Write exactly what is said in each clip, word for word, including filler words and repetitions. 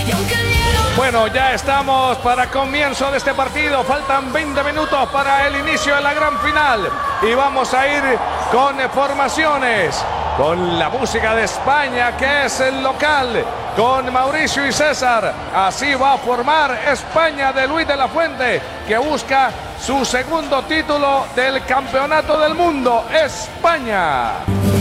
Bueno, ya estamos para comienzo de este partido. Faltan veinte minutos para el inicio de la gran final. Y vamos a ir con formaciones, con la música de España, que es el local, con Mauricio y César. Así va a formar España de Luis de la Fuente, que busca su segundo título del Campeonato del Mundo. España.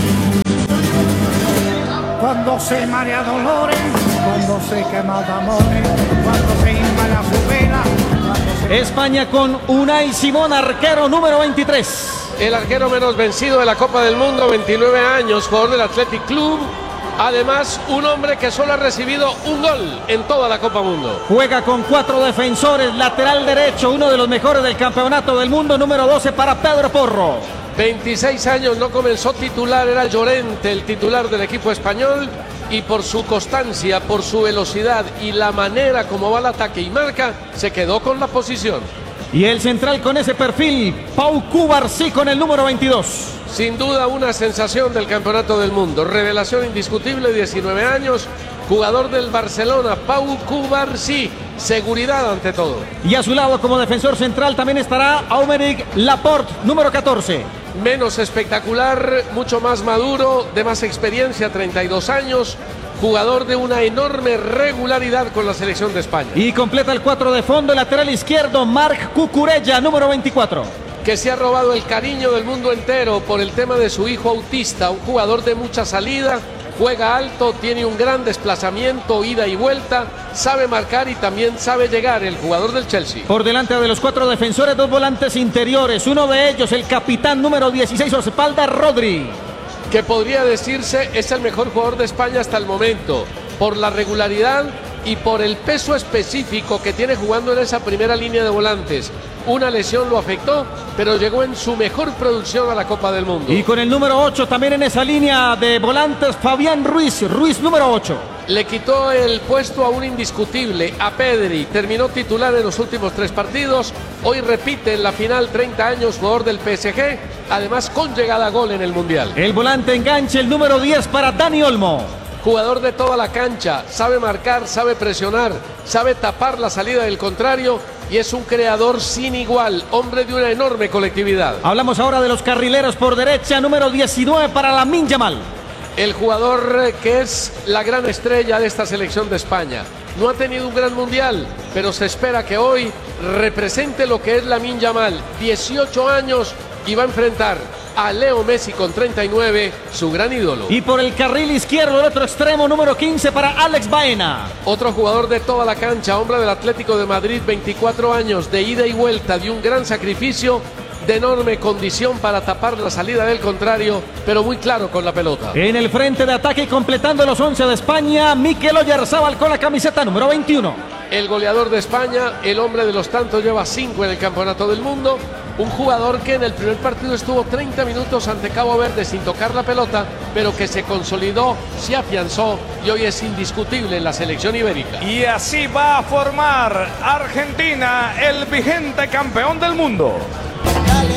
Cuando se marea dolores, cuando se quema de amores, cuando se inmala su vela. Se... España con Unai Simón, arquero número veintitrés. El arquero menos vencido de la Copa del Mundo, veintinueve años, jugador del Athletic Club. Además, un hombre que solo ha recibido un gol en toda la Copa Mundo. Juega con cuatro defensores, lateral derecho, uno de los mejores del Campeonato del Mundo, número doce para Pedro Porro. veintiséis años, no comenzó titular, era Llorente el titular del equipo español, y por su constancia, por su velocidad y la manera como va el ataque y marca, se quedó con la posición. Y el central con ese perfil, Pau Cubarsí con el número veintidós. Sin duda una sensación del Campeonato del Mundo, revelación indiscutible, diecinueve años, jugador del Barcelona, Pau Cubarsí, seguridad ante todo. Y a su lado como defensor central también estará Aymeric Laporte, número catorce. Menos espectacular, mucho más maduro, de más experiencia, treinta y dos años, jugador de una enorme regularidad con la selección de España. Y completa el cuatro de fondo, el lateral izquierdo, Marc Cucurella, número veinticuatro. Que se ha robado el cariño del mundo entero por el tema de su hijo autista, un jugador de mucha salida, juega alto, tiene un gran desplazamiento, ida y vuelta, sabe marcar y también sabe llegar, el jugador del Chelsea. Por delante de los cuatro defensores, dos volantes interiores, uno de ellos, el capitán número dieciséis, a su espalda, Rodri. Que podría decirse es el mejor jugador de España hasta el momento, por la regularidad y por el peso específico que tiene jugando en esa primera línea de volantes. Una lesión lo afectó, pero llegó en su mejor producción a la Copa del Mundo. Y con el número ocho también en esa línea de volantes, Fabián Ruiz, Ruiz número ocho. Le quitó el puesto a un indiscutible, a Pedri. Terminó titular en los últimos tres partidos. Hoy repite en la final, treinta años, jugador del P S G. Además con llegada a gol en el Mundial. El volante enganche, el número diez para Dani Olmo. Jugador de toda la cancha, sabe marcar, sabe presionar, sabe tapar la salida del contrario y es un creador sin igual, hombre de una enorme colectividad. Hablamos ahora de los carrileros por derecha, número diecinueve para Lamine Yamal. El jugador que es la gran estrella de esta selección de España. No ha tenido un gran mundial, pero se espera que hoy represente lo que es Lamine Yamal. dieciocho años y va a enfrentar a Leo Messi con treinta y nueve, su gran ídolo. Y por el carril izquierdo, el otro extremo, número quince para Alex Baena. Otro jugador de toda la cancha, hombre del Atlético de Madrid, veinticuatro años, de ida y vuelta, de un gran sacrificio, de enorme condición para tapar la salida del contrario, pero muy claro con la pelota. En el frente de ataque, completando los once de España, Mikel Oyarzábal con la camiseta número veintiuno. El goleador de España, el hombre de los tantos, lleva cinco en el Campeonato del Mundo. Un jugador que en el primer partido estuvo treinta minutos ante Cabo Verde sin tocar la pelota, pero que se consolidó, se afianzó y hoy es indiscutible en la selección ibérica. Y así va a formar Argentina, el vigente campeón del mundo.